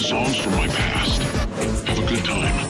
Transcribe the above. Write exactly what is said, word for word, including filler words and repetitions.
songs from my past. Have a good time.